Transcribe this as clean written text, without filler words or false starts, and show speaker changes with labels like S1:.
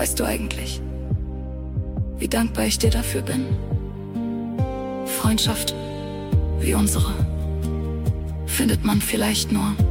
S1: Weißt du eigentlich, wie dankbar ich dir dafür bin? Freundschaft wie unsere findet man vielleicht nur